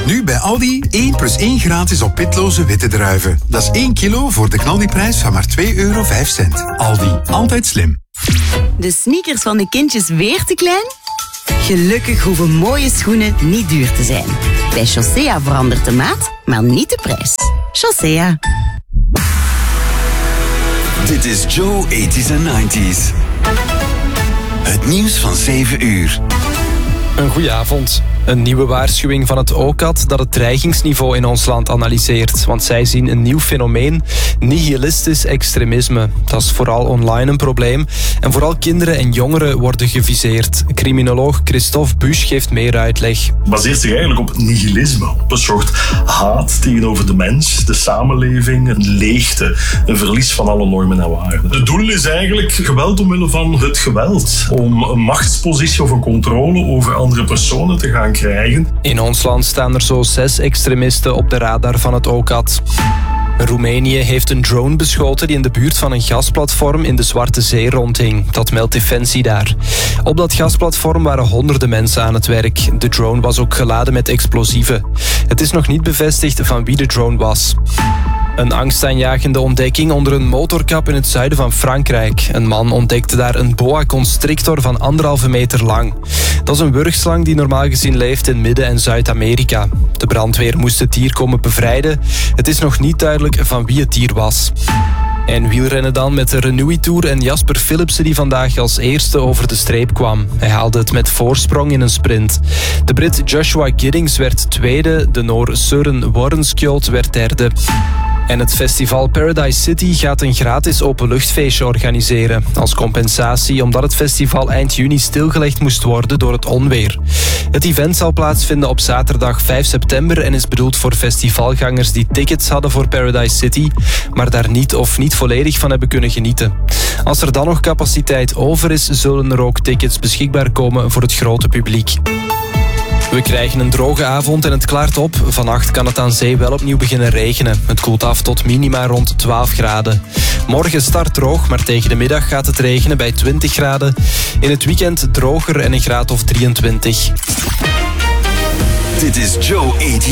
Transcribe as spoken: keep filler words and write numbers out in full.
Nu bij Aldi één plus één gratis op pitloze witte druiven. Dat is één kilo voor de knaldiprijs van maar twee euro vijf cent. Aldi, altijd slim. De sneakers van de kindjes weer te klein? Gelukkig hoeven mooie schoenen niet duur te zijn. Bij Chaussea verandert de maat, maar niet de prijs. Chaussea. Dit is Joe tachtiger en negentiger. Het nieuws van zeven uur. Een goeie avond. Een nieuwe waarschuwing van het O C A D dat het dreigingsniveau in ons land analyseert. Want zij zien een nieuw fenomeen, nihilistisch extremisme. Dat is vooral online een probleem. En vooral kinderen en jongeren worden geviseerd. Criminoloog Christophe Busch geeft meer uitleg. Het baseert zich eigenlijk op nihilisme. Op een soort haat tegenover de mens, de samenleving, een leegte, een verlies van alle normen en waarden. Het doel is eigenlijk geweld omwille van het geweld. Om een machtspositie of een controle over andere personen te gaan krijgen. In ons land staan er zo zes extremisten op de radar van het O C A D. Roemenië heeft een drone beschoten die in de buurt van een gasplatform in de Zwarte Zee rondhing. Dat meldt Defensie daar. Op dat gasplatform waren honderden mensen aan het werk. De drone was ook geladen met explosieven. Het is nog niet bevestigd van wie de drone was. Een angstaanjagende ontdekking onder een motorkap in het zuiden van Frankrijk. Een man ontdekte daar een boa constrictor van anderhalve meter lang. Dat is een wurgslang die normaal gezien leeft in Midden- en Zuid-Amerika. De brandweer moest het dier komen bevrijden. Het is nog niet duidelijk van wie het dier was. En wielrennen dan met de Renui Tour en Jasper Philipsen die vandaag als eerste over de streep kwam. Hij haalde het met voorsprong in een sprint. De Brit Joshua Giddings werd tweede, de Noor Søren Worrenskjold werd derde. En het festival Paradise City gaat een gratis openluchtfeestje organiseren. Als compensatie omdat het festival eind juni stilgelegd moest worden door het onweer. Het event zal plaatsvinden op zaterdag vijf september en is bedoeld voor festivalgangers die tickets hadden voor Paradise City, maar daar niet of niet volledig van hebben kunnen genieten. Als er dan nog capaciteit over is, zullen er ook tickets beschikbaar komen voor het grote publiek. We krijgen een droge avond en het klaart op. Vannacht kan het aan zee wel opnieuw beginnen regenen. Het koelt af tot minima rond twaalf graden. Morgen start droog, maar tegen de middag gaat het regenen bij twintig graden. In het weekend droger en een graad of drieëntwintig. Dit is Joe tachtiger